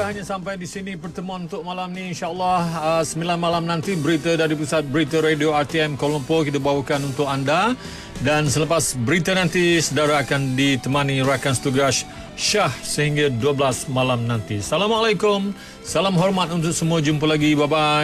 saudara, hanya sampai di sini pertemuan untuk malam ni. InsyaAllah 9 malam nanti berita dari Pusat Berita Radio RTM Kuala Lumpur kita bawakan untuk anda. Dan selepas berita nanti, saudara akan ditemani rakan tugas Syah sehingga 12 malam nanti. Assalamualaikum. Salam hormat untuk semua. Jumpa lagi. Bye-bye.